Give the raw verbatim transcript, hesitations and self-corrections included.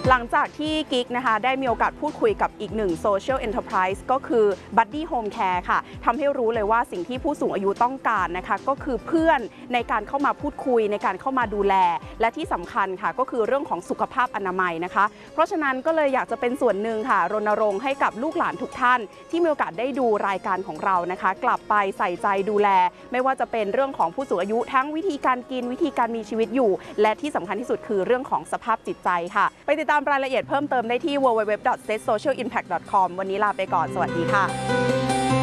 หลังจากที่กิ๊กนะคะได้มีโอกาสพูดคุยกับอีกหนึ่ง Social Enterprise ก็คือ Buddy Home Care ค่ะทำให้รู้เลยว่าสิ่งที่ผู้สูงอายุต้องการนะคะก็คือเพื่อนในการเข้ามาพูดคุยในการเข้ามาดูแลและที่สำคัญค่ะก็คือเรื่องของสุขภาพอนามัยนะคะเพราะฉะนั้นก็เลยอยากจะเป็นส่วนหนึ่งค่ะรณรงค์ให้กับลูกหลานทุกท่านที่มีโอกาสได้ดูรายการของเรานะคะกลับไปใส่ใจดูแลไม่ว่าจะเป็นเรื่องของผู้สูงอายุทั้งวิธีการกินวิธีการมีชีวิตอยู่และที่สำคัญที่สุดคือเรื่องของสภาพจิตใจค่ะไปติดตามรายละเอียดเพิ่มเติมได้ที่ ดับเบิลยู ดับเบิลยู ดับเบิลยู ดอท เซต โซเชียล อิมแพค ดอท คอม วันนี้ลาไปก่อนสวัสดีค่ะ